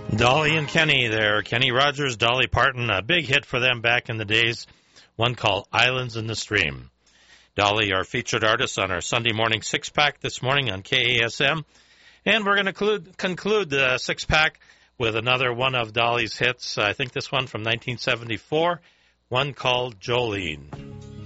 Dolly and Kenny there. Kenny Rogers, Dolly Parton, a big hit for them back in the days, one called Islands in the Stream. Dolly, our featured artist on our Sunday morning six-pack this morning on KASM. And we're going to conclude the six-pack with another one of Dolly's hits. I think this one from 1974, one called Jolene.